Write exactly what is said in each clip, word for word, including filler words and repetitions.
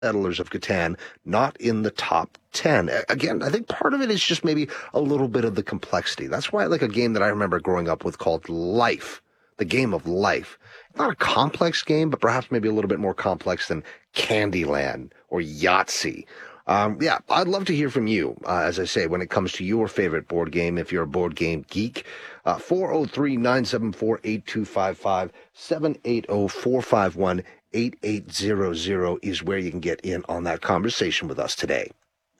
Settlers of Catan not in the top ten. Again, I think part of it is just maybe a little bit of the complexity. That's why I like a game that I remember growing up with called Life, the game of life. Not a complex game, but perhaps maybe a little bit more complex than Candyland or Yahtzee. Um, yeah, I'd love to hear from you, uh, as I say, when it comes to your favorite board game, if you're a board game geek. Uh, four oh three, nine seven four, eight two five five, seven eight zero, four five one, eight eight zero zero is where you can get in on that conversation with us today.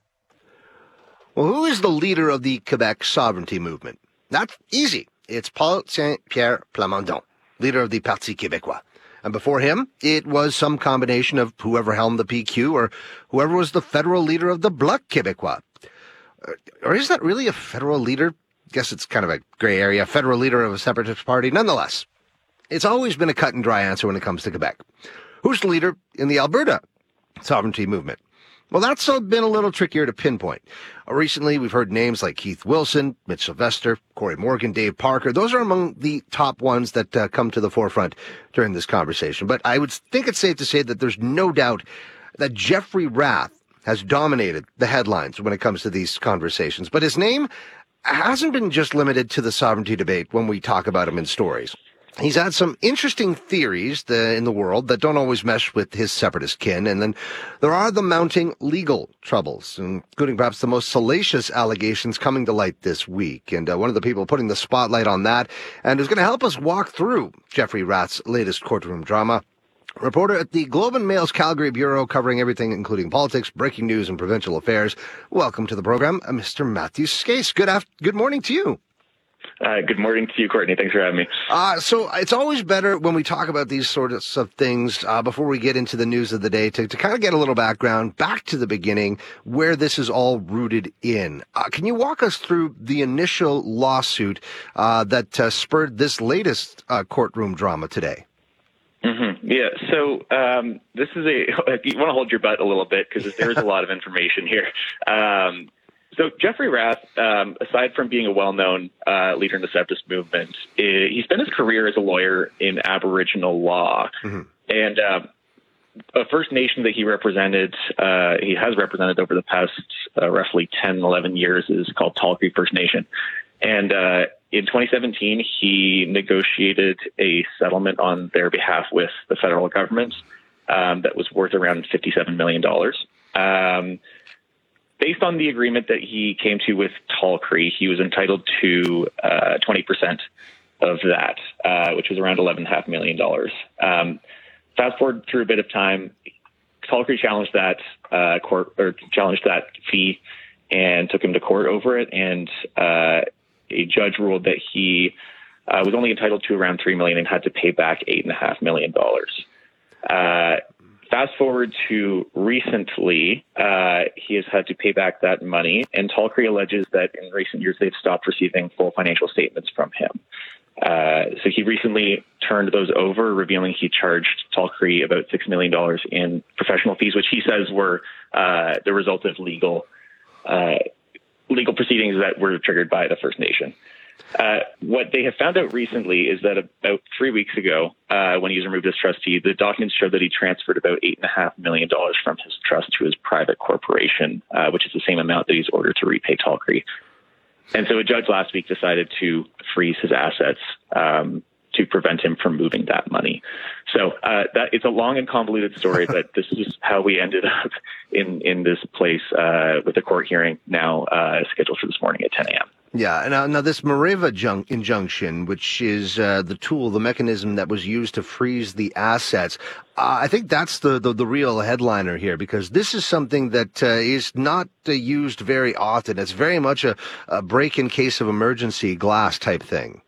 Well, who is the leader of the Quebec sovereignty movement? That's easy. It's Paul Saint-Pierre Plamondon, leader of the Parti Québécois. And before him, it was some combination of whoever helmed the P Q or whoever was the federal leader of the Bloc Québécois. Or is that really a federal leader? I guess it's kind of a gray area. Federal leader of a separatist party. Nonetheless, it's always been a cut and dry answer when it comes to Quebec. Who's the leader in the Alberta sovereignty movement? Well, that's been a little trickier to pinpoint. Recently, we've heard names like Keith Wilson, Mitch Sylvester, Corey Morgan, Dave Parker. Those are among the top ones that uh, come to the forefront during this conversation. But I would think it's safe to say that there's no doubt that Jeffrey Rath has dominated the headlines when it comes to these conversations. But his name hasn't been just limited to the sovereignty debate when we talk about him in stories. He's had some interesting theories the, in the world that don't always mesh with his separatist kin. And then there are the mounting legal troubles, including perhaps the most salacious allegations coming to light this week. And uh, one of the people putting the spotlight on that and who's going to help us walk through Jeffrey Rath's latest courtroom drama, reporter at the Globe and Mail's Calgary Bureau, covering everything, including politics, breaking news, and provincial affairs. Welcome to the program, uh, Mister Matthew Skase. Good after- good morning to you. Uh, good morning to you, Courtney. Thanks for having me. Uh, so it's always better when we talk about these sorts of things uh, before we get into the news of the day to, to kind of get a little background back to the beginning where this is all rooted in. Uh, can you walk us through the initial lawsuit uh, that uh, spurred this latest uh, courtroom drama today? Mm-hmm. Yeah, so um, this is a, you want to hold your butt a little bit because there's a lot of information here. Um, So Jeffrey Rath, um, aside from being a well-known uh, leader in the separatist movement, I- he spent his career as a lawyer in Aboriginal law. Mm-hmm. And uh, a First Nation that he represented, uh, he has represented over the past uh, roughly ten, eleven years is called Tall Creek First Nation. And uh, in twenty seventeen, he negotiated a settlement on their behalf with the federal government um, that was worth around fifty-seven million dollars. Um Based on the agreement that he came to with Tall Creek, he was entitled to uh, twenty percent of that, uh, which was around eleven point five million dollars. Um, fast forward through a bit of time, Tall Creek challenged that uh, court or challenged that fee and took him to court over it. And uh, a judge ruled that he uh, was only entitled to around three million dollars and had to pay back eight point five million dollars. Uh, Fast forward to recently, uh, he has had to pay back that money, and Tall Creek alleges that in recent years they've stopped receiving full financial statements from him. Uh, so he recently turned those over, revealing he charged Tall Creek about six million dollars in professional fees, which he says were uh, the result of legal uh, legal proceedings that were triggered by the First Nation. Uh, what they have found out recently is that about three weeks ago, uh, when he was removed as trustee, the documents showed that he transferred about eight and a half million dollars from his trust to his private corporation, uh, which is the same amount that he's ordered to repay Tall Creek. And so a judge last week decided to freeze his assets um, to prevent him from moving that money. So uh, that it's a long and convoluted story, but this is how we ended up in in this place uh, with the court hearing now uh, scheduled for this morning at ten a.m. Yeah. Now, now this Mareva jun- injunction, which is uh, the tool, the mechanism that was used to freeze the assets, uh, I think that's the, the, the real headliner here, because this is something that uh, is not uh, used very often. It's very much a, a break in case of emergency glass type thing.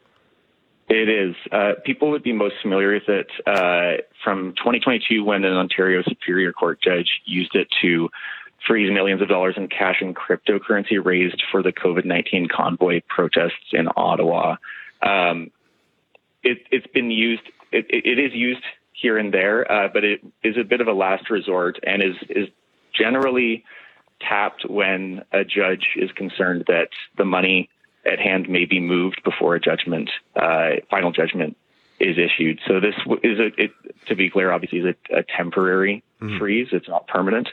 It is. Uh, people would be most familiar with it uh, from twenty twenty-two when an Ontario Superior Court judge used it to freeze millions of dollars in cash and cryptocurrency raised for the COVID nineteen convoy protests in Ottawa. Um, it, it's been used, it, it is used here and there, uh, but it is a bit of a last resort and is, is generally tapped when a judge is concerned that the money at hand may be moved before a judgment, uh, final judgment is issued. So this is a, it, to be clear, obviously is a, a temporary mm-hmm. freeze. It's not permanent.